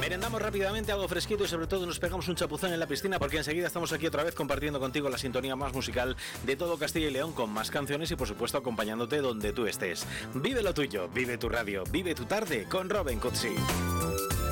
Merendamos rápidamente algo fresquito y sobre todo nos pegamos un chapuzón en la piscina porque enseguida estamos aquí otra vez compartiendo contigo la sintonía más musical de todo Castilla y León con más canciones y por supuesto acompañándote donde tú estés. Vive lo tuyo, vive tu radio, vive tu tarde con Robin Cutsi.